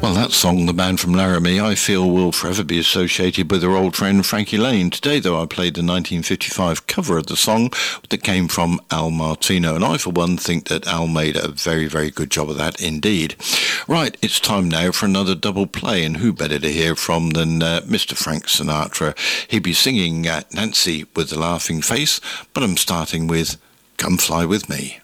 Well, that song, The Man from Laramie, I feel will forever be associated with her old friend Frankie Lane. Today, though, I played the 1955 cover of the song that came from Al Martino, and I, for one, think that Al made a very, very good job of that indeed. Right, it's time now for another double play, and who better to hear from than Mr. Frank Sinatra. He'd be singing Nancy with the Laughing Face, but I'm starting with Come Fly With Me.